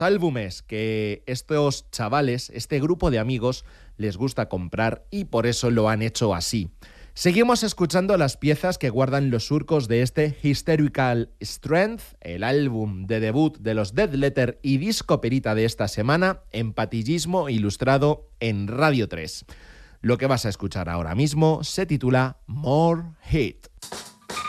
álbumes que estos chavales, este grupo de amigos, les gusta comprar y por eso lo han hecho así. Seguimos escuchando las piezas que guardan los surcos de este Hysterical Strength, el álbum de debut de los Dead Letter y disco perita de esta semana, en Patillismo Ilustrado en Radio 3. Lo que vas a escuchar ahora mismo se titula More Hate.